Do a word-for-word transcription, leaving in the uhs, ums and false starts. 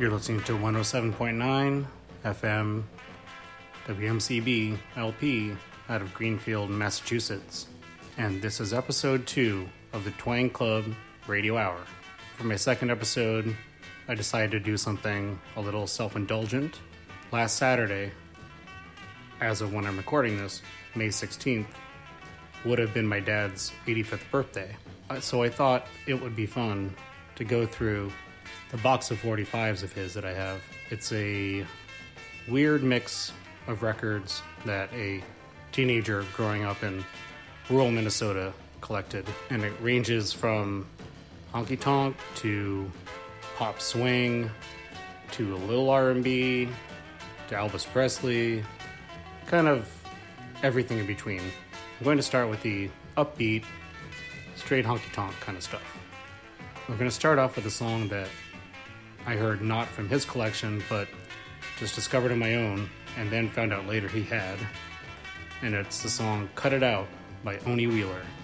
You're listening to one oh seven point nine F M W M C B L P out of Greenfield, Massachusetts. And this is episode two of the Twang Club Radio Hour. For my second episode, I decided to do something a little self-indulgent. Last Saturday, as of when I'm recording this, May sixteenth, would have been my dad's eighty-fifth birthday. So I thought it would be fun to go through the box of forty-fives of his that I have. It's a weird mix of records that a teenager growing up in rural Minnesota collected. And it ranges from honky tonk to pop swing to a little R and B to Elvis Presley, kind of everything in between. I'm going to start with the upbeat, straight honky tonk kind of stuff. We're going to start off with a song that I heard not from his collection, but just discovered on my own, and then found out later he had. And it's the song Cut It Out by Oni Wheeler.